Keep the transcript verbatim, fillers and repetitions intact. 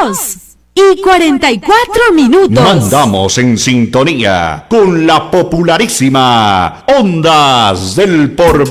dos y cuarenta y cuatro minutos. Mandamos en sintonía con la popularísima Ondas del Porvenir.